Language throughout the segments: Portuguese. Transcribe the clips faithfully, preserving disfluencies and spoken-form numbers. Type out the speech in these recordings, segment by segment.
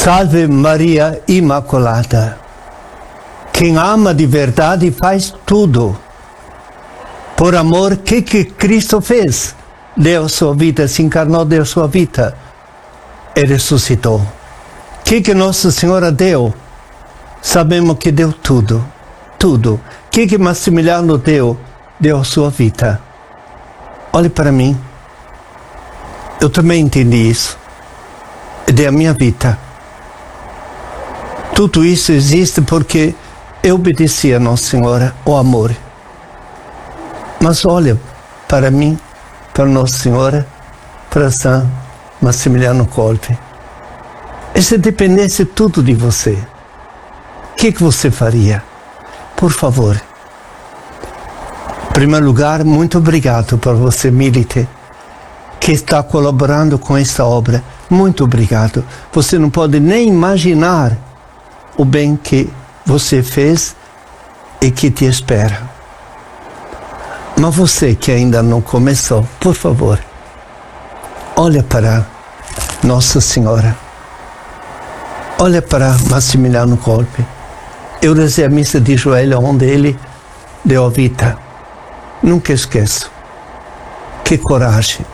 Salve Maria Imaculada. Quem ama de verdade faz tudo. Por amor, o que, que Cristo fez? Deu sua vida, se encarnou, deu sua vida e ressuscitou. O que, que Nossa Senhora deu? Sabemos que deu tudo, tudo. O que, que Massimiliano deu? Deu sua vida. Olhe para mim. Eu também entendi isso. E dei a minha vida. Tudo isso existe porque eu obedeci a Nossa Senhora, o amor. Mas olha para mim, para Nossa Senhora, para São Massimiliano Kolbe. E se dependesse tudo de você, o que, que você faria? Por favor. Em primeiro lugar, muito obrigado para você, Milite, que está colaborando com esta obra. Muito obrigado. Você não pode nem imaginar o bem que você fez e que te espera. Mas você que ainda não começou, por favor, olha para Nossa Senhora. Olha para Massimiliano Kolbe. Eu rezei a missa de joelho onde ele deu a vida. Nunca esqueço. Que coragem.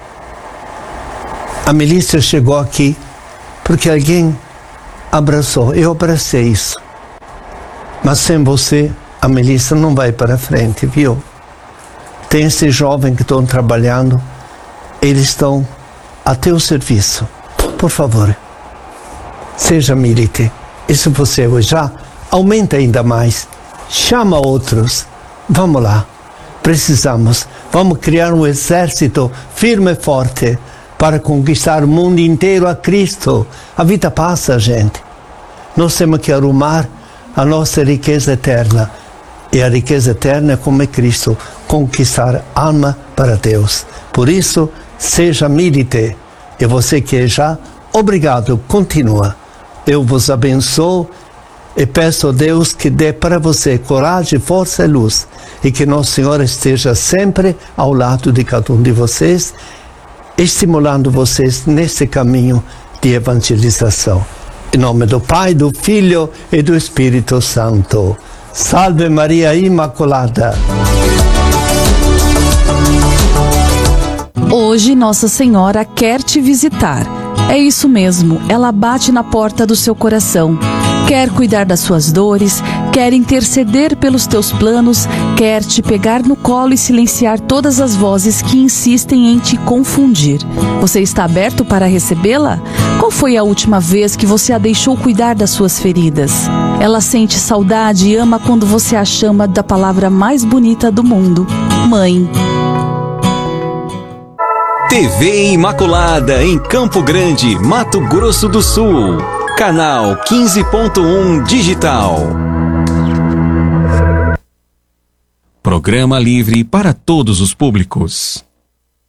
A milícia chegou aqui porque alguém abraçou. Eu abracei isso. Mas sem você, a milícia não vai para frente, viu? Tem esses jovens que estão trabalhando, eles estão a teu serviço. Por favor, seja milite. E se você já aumenta ainda mais, chama outros. Vamos lá, precisamos. Vamos criar um exército firme e forte para conquistar o mundo inteiro a Cristo. A vida passa, gente. Nós temos que arrumar a nossa riqueza eterna. E a riqueza eterna é como é Cristo, conquistar alma para Deus. Por isso, seja milite. E você que é já, obrigado, continua. Eu vos abençoo e peço a Deus que dê para você coragem, força e luz. E que Nossa Senhora esteja sempre ao lado de cada um de vocês, estimulando vocês nesse caminho de evangelização. Em nome do Pai, do Filho e do Espírito Santo. Salve Maria Imaculada. Hoje Nossa Senhora quer te visitar. É isso mesmo, ela bate na porta do seu coração. Quer cuidar das suas dores, quer interceder pelos teus planos, quer te pegar no colo e silenciar todas as vozes que insistem em te confundir. Você está aberto para recebê-la? Qual foi a última vez que você a deixou cuidar das suas feridas? Ela sente saudade e ama quando você a chama da palavra mais bonita do mundo: Mãe. T V Imaculada em Campo Grande, Mato Grosso do Sul. Canal quinze ponto um Digital. Programa livre para todos os públicos.